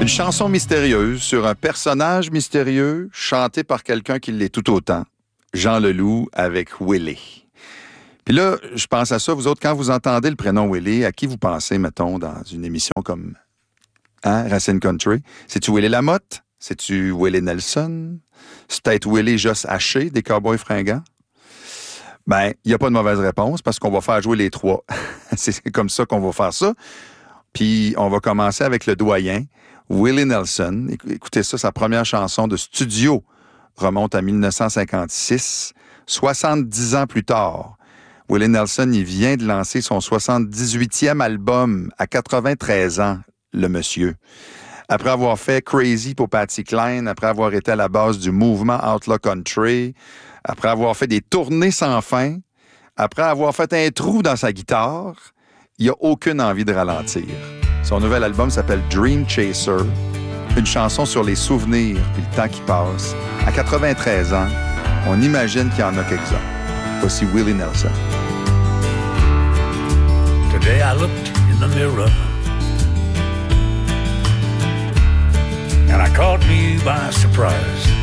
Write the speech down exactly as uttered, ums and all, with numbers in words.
Une chanson mystérieuse sur un personnage mystérieux chanté par quelqu'un qui l'est tout autant. Jean Leloup avec Willie. Puis là, je pense à ça, vous autres, quand vous entendez le prénom Willie, à qui vous pensez, mettons, dans une émission comme hein, Racine Country? C'est-tu Willie Lamotte? C'est-tu Willie Nelson? C'est peut-être Willie Joss Haché des Cowboys fringants? Ben, il n'y a pas de mauvaise réponse parce qu'on va faire jouer les trois. C'est comme ça qu'on va faire ça. Puis on va commencer avec le doyen, Willie Nelson. Écoutez ça, sa première chanson de studio remonte à dix-neuf cent cinquante-six. soixante-dix ans plus tard, Willie Nelson, il vient de lancer son soixante-dix-huitième album à quatre-vingt-treize ans, le monsieur. Après avoir fait Crazy pour Patsy Cline, après avoir été à la base du mouvement Outlaw Country, après avoir fait des tournées sans fin, après avoir fait un trou dans sa guitare, il n'a aucune envie de ralentir. Son nouvel album s'appelle Dream Chaser, une chanson sur les souvenirs puis le temps qui passe. À quatre-vingt-treize ans, on imagine qu'il y en a quelques-uns. Voici Willie Nelson. Today I looked in the mirror and I caught me by surprise.